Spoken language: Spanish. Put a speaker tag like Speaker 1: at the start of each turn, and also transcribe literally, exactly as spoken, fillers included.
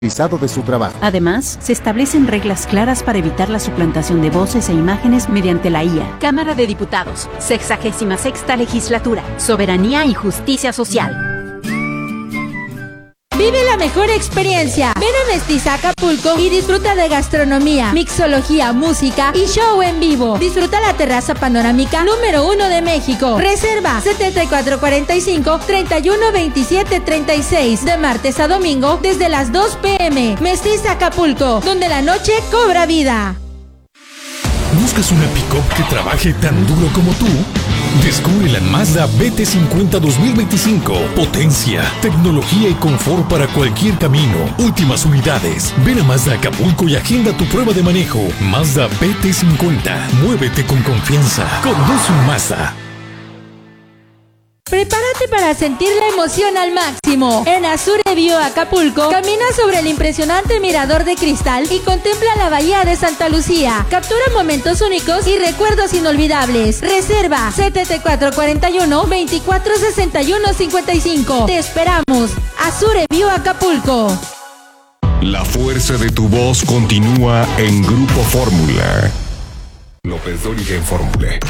Speaker 1: de su trabajo.
Speaker 2: Además, se establecen reglas claras para evitar la suplantación de voces e imágenes mediante la I A. Cámara de Diputados, sexagésima sexta legislatura, soberanía y justicia social.
Speaker 3: Vive la mejor experiencia. Ven a Mestiza Acapulco y disfruta de gastronomía, mixología, música y show en vivo. Disfruta la terraza panorámica número uno de México. Reserva setenta y cuatro cuarenta y cinco, treinta y uno veintisiete treinta y seis de martes a domingo desde las dos pm. Mestiza Acapulco, donde la noche cobra vida.
Speaker 4: ¿Buscas una pick-up que trabaje tan duro como tú? Descubre la Mazda B T cincuenta dos mil veinticinco. Potencia, tecnología y confort para cualquier camino. Últimas unidades. Ven a Mazda Acapulco y agenda tu prueba de manejo. Mazda B T cincuenta. Muévete con confianza. Conduce un Mazda.
Speaker 3: Prepárate para sentir la emoción al máximo. En Azure View Acapulco, camina sobre el impresionante mirador de cristal y contempla la bahía de Santa Lucía. Captura momentos únicos y recuerdos inolvidables. Reserva setenta y cuatro cuarenta y uno, veinticuatro sesenta y uno cincuenta y cinco. Te esperamos. Azure View Acapulco.
Speaker 5: La fuerza de tu voz continúa en Grupo Fórmula. López Dóriga en Fórmula.